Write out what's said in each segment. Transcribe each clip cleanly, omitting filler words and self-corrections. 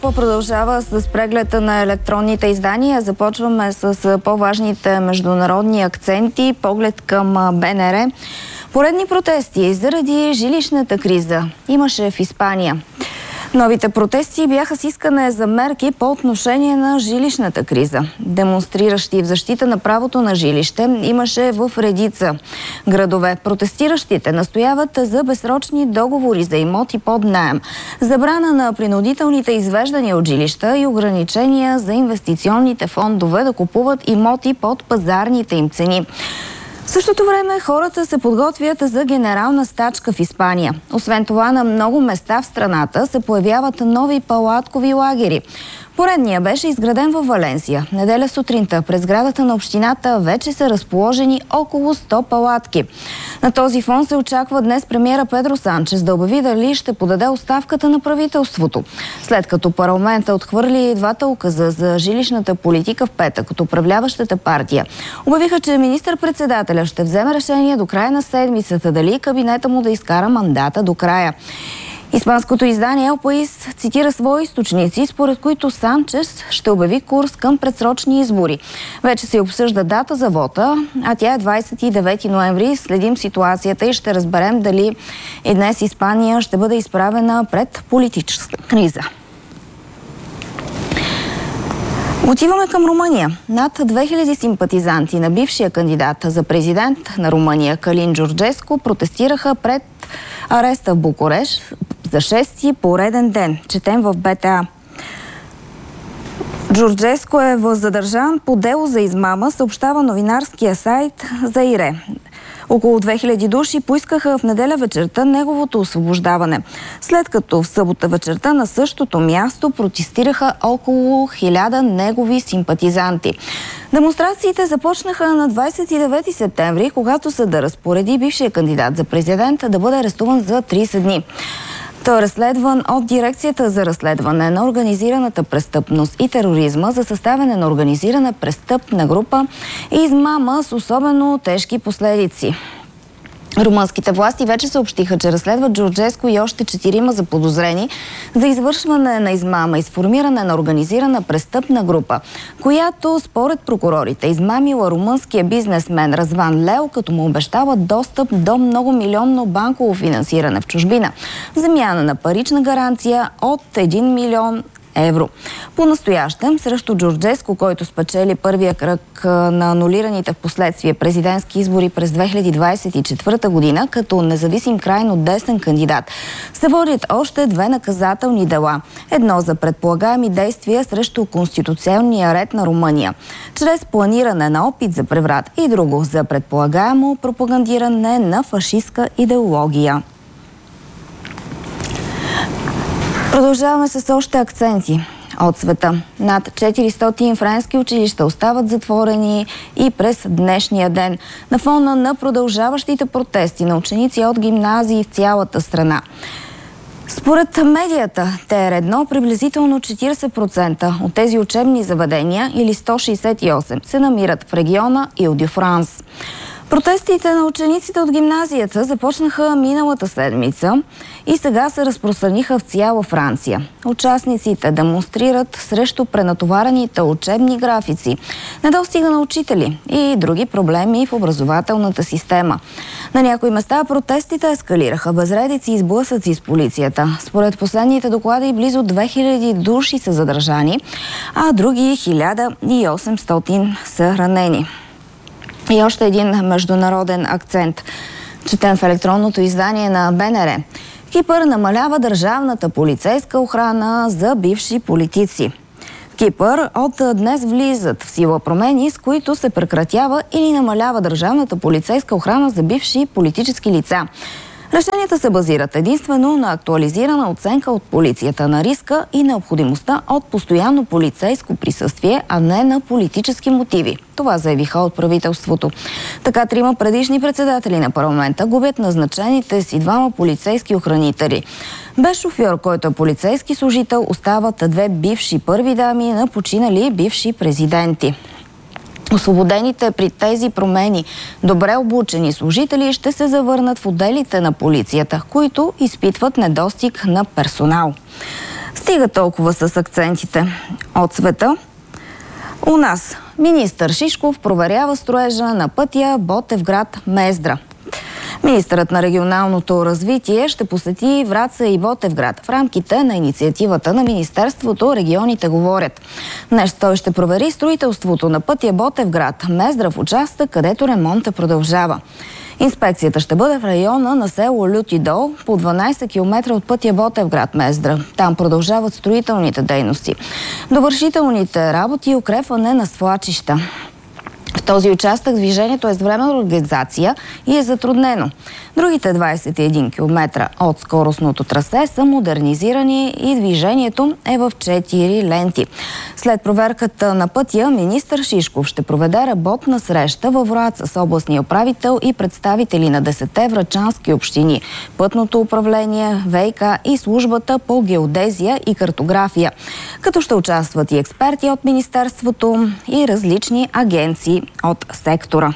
Продължава с прегледа на електронните издания. Започваме с по-важните международни акценти. Поглед към БНР. Поредни протести заради жилищната криза имаше в Испания. Новите протести бяха с искане за мерки по отношение на жилищната криза. Демонстриращи в защита на правото на жилище имаше в редица градове. Протестиращите настояват за безсрочни договори за имоти под наем, забрана на принудителните извеждания от жилища и ограничения за инвестиционните фондове да купуват имоти под пазарните им цени. В същото време хората се подготвят за генерална стачка в Испания. Освен това, на много места в страната се появяват нови палаткови лагери. Поредния беше изграден във Валенсия. Неделя сутринта през сградата на общината вече са разположени около 100 палатки. На този фон се очаква днес премиера Педро Санчес да обяви дали ще подаде оставката на правителството. След като парламента отхвърли двата указа за жилищната политика в петък от управляващата партия, обявиха, че министър-председателя ще вземе решение до края на седмицата дали кабинета му да изкара мандата до края. Испанското издание El País цитира свои източници, според които Санчес ще обяви курс към предсрочни избори. Вече се обсъжда дата за вота, а тя е 29 ноември. Следим ситуацията и ще разберем дали и днес Испания ще бъде изправена пред политическа криза. Отиваме към Румъния. Над 2000 симпатизанти на бившия кандидат за президент на Румъния Калин Джорджеску протестираха пред ареста в Букурещ за 6-ти пореден ден. Четем в БТА. Джорджеску е задържан по дело за измама, съобщава новинарския сайт Заире. Около 2000 души поискаха в неделя вечерта неговото освобождаване, след като в събота вечерта на същото място протестираха около 1000 негови симпатизанти. Демонстрациите започнаха на 29 септември, когато съдът разпореди бившия кандидат за президент да бъде арестуван за 30 дни. Той е разследван от Дирекцията за разследване на организираната престъпност и тероризма за съставяне на организирана престъпна група и измама с особено тежки последици. Румънските власти вече съобщиха, че разследват Джорджеску и още 4 заподозрени за извършване на измама и сформиране на организирана престъпна група, която според прокурорите измамила румънския бизнесмен Разван Лео, като му обещава достъп до многомилионно банково финансиране в чужбина в замяна на парична гаранция от 1 милион евро. По-настоящем срещу Джорджеску, който спечели първия кръг на анулираните в последствие президентски избори през 2024 година като независим крайно десен кандидат, се водят още 2 наказателни дела. Едно за предполагаеми действия срещу конституционния ред на Румъния, чрез планиране на опит за преврат, и друго за предполагаемо пропагандиране на фашистка идеология. Продължаваме с още акценти от света. Над 400 френски училища остават затворени и през днешния ден на фона на продължаващите протести на ученици от гимназии в цялата страна. Според медията ТР1, приблизително 40% от тези учебни заведения, или 168, се намират в региона Ил-де-Франс. Протестите на учениците от гимназията започнаха миналата седмица и сега се разпространиха в цяла Франция. Участниците демонстрират срещу пренатоварените учебни графици, недостига на учители и други проблеми в образователната система. На някои места протестите ескалираха безредици и сблъсъци с полицията. Според последните доклади близо 2000 души са задържани, а други 1800 са ранени. И още един международен акцент. Четем в електронното издание на БНР. Кипър намалява държавната полицейска охрана за бивши политици. В Кипър от днес влизат в сила промени, с които се прекратява или намалява държавната полицейска охрана за бивши политически лица. Решенията се базират единствено на актуализирана оценка от полицията на риска и необходимостта от постоянно полицейско присъствие, а не на политически мотиви. Това заявиха от правителството. Така 3 предишни председатели на парламента губят назначените си 2 полицейски охранители. Без шофьор, който е полицейски служител, остават 2 бивши първи дами на починали бивши президенти. Освободените при тези промени добре обучени служители ще се завърнат в отделите на полицията, които изпитват недостиг на персонал. Стига толкова с акцентите от света. У нас министър Шишков проверява строежа на пътя Ботевград-Мездра. Министърът на регионалното развитие ще посети Враца и Ботевград в рамките на инициативата на Министерството "Регионите говорят". Днес той ще провери строителството на пътя Ботевград-Мездра в участък, където ремонтът продължава. Инспекцията ще бъде в района на село Люти дол, по 12 км от пътя Ботевград-Мездра. Там продължават строителните дейности, довършителните работи и укрепване на свлачища. В този участък движението е с временна организация и е затруднено. Другите 21 км от скоростното трасе са модернизирани и движението е в 4 ленти. След проверката на пътя, министър Шишков ще проведе работна среща във Враца с областния управител и представители на 10-те врачански общини, пътното управление, ВиК и службата по геодезия и картография. Като ще участват и експерти от министерството и различни агенции от сектора.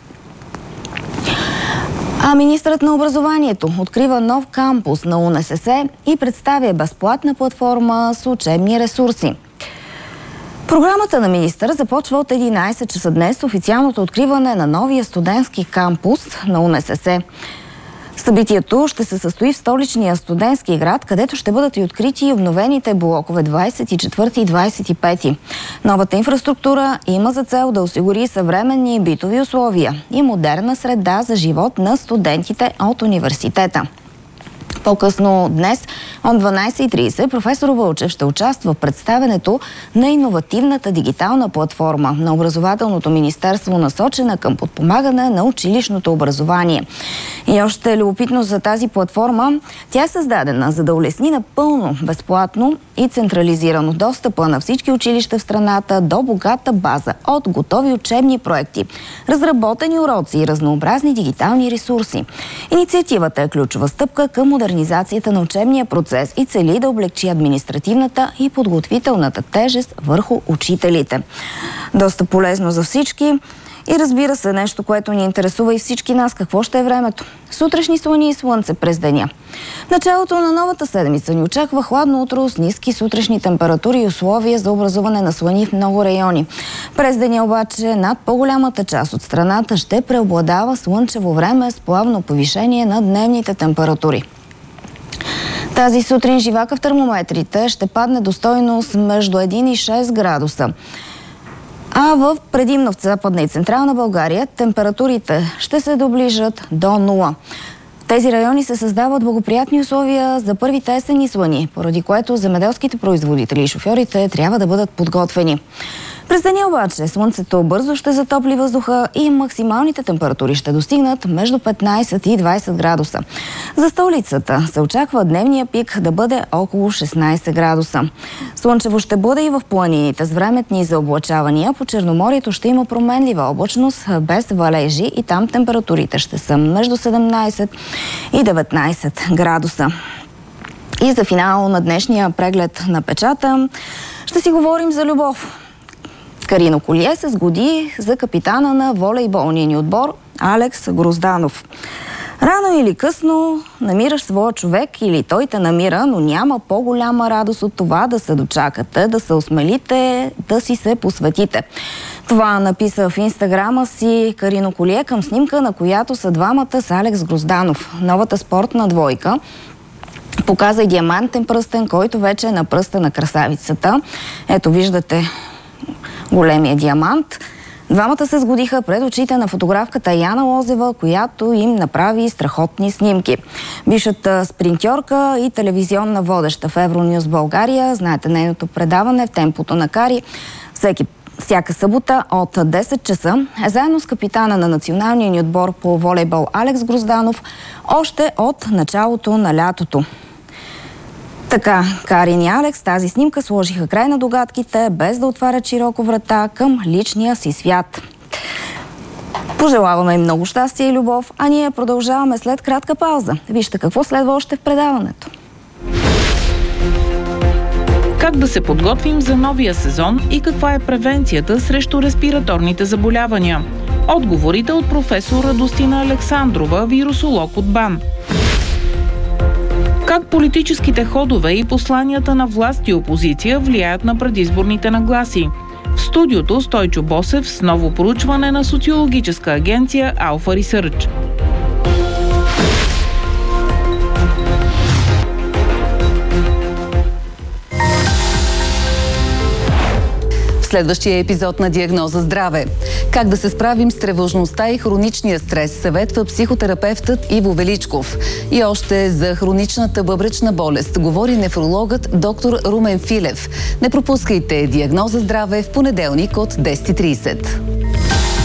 А министърът на образованието открива нов кампус на УНСС и представя безплатна платформа с учебни ресурси. Програмата на министъра започва от 11 часа днес с официалното откриване на новия студентски кампус на УНСС. Събитието ще се състои в столичния студентски град, където ще бъдат и открити и обновените блокове 24 и 25. Новата инфраструктура има за цел да осигури съвременни битови условия и модерна среда за живот на студентите от университета. По-късно днес от 12:30 професор Вълчев ще участва в представенето на иновативната дигитална платформа на Образователното министерство, насочена към подпомагане на училищното образование. И още любопитно за тази платформа, тя е създадена за да улесни напълно безплатно и централизирано достъпа на всички училища в страната до богата база от готови учебни проекти, разработени уроци и разнообразни дигитални ресурси. Инициативата е ключова стъпка към модернизацията на учебния процес и цели да облекчи административната и подготвителната тежест върху учителите. Доста полезно за всички. И разбира се, нещо, което ни интересува и всички нас, какво ще е времето. Сутрешни слъни и слънце през деня. В началото на новата седмица ни очаква хладно утро с ниски сутрешни температури и условия за образуване на слъни в много райони. През деня обаче над по-голямата част от страната ще преобладава слънчево време с плавно повишение на дневните температури. Тази сутрин живака в термометрите ще падне до стойност между 1 и 6 градуса. А в предимно в Западна и Централна България температурите ще се доближат до 0. В тези райони се създават благоприятни условия за първите есенни слъни, поради което земеделските производители и шофьорите трябва да бъдат подготвени. През деня обаче слънцето бързо ще затопли въздуха и максималните температури ще достигнат между 15 и 20 градуса. За столицата се очаква дневния пик да бъде около 16 градуса. Слънчево ще бъде и в планините с времетни заоблачавания. По Черноморието ще има променлива облачност без валежи и там температурите ще са между 17 и 19 градуса. И за финал на днешния преглед на печата ще си говорим за любов. Карино Колие се сгоди за капитана на волейболния ни отбор Алекс Грозданов. Рано или късно намираш своя човек или той те намира, но няма по-голяма радост от това да се дочакате, да се осмелите, да си се посветите. Това написа в инстаграма си Карино Колие към снимка, на която са двамата с Алекс Грозданов. Новата спортна двойка показа и диамантен пръстен, който вече е на пръста на красавицата. Ето виждате големия диамант. Двамата се сгодиха пред очите на фотографката Яна Лозева, която им направи страхотни снимки. Бившата спринтьорка и телевизионна водеща в Евронюс България, знаете нейното предаване в темпото на Кари, всяка събота от 10 часа, заедно с капитана на националния ни отбор по волейбол Алекс Грозданов, още от началото на лятото. Така, Карин и Алекс тази снимка сложиха край на догадките, без да отварят широко врата към личния си свят. Пожелаваме им много щастие и любов, а ние продължаваме след кратка пауза. Вижте какво следва още в предаването. Как да се подготвим за новия сезон и каква е превенцията срещу респираторните заболявания? Отговорите от професор Радостина Александрова, вирусолог от БАН. Как политическите ходове и посланията на власт и опозиция влияят на предизборните нагласи. В студиото Стойчо Босев с ново проучване на социологическа агенция Alpha Research. В следващия епизод на Диагноза здраве. Как да се справим с тревожността и хроничния стрес, съветва психотерапевтът Иво Величков. И още за хроничната бъбречна болест говори нефрологът доктор Румен Филев. Не пропускайте Диагноза здраве в понеделник от 10:30.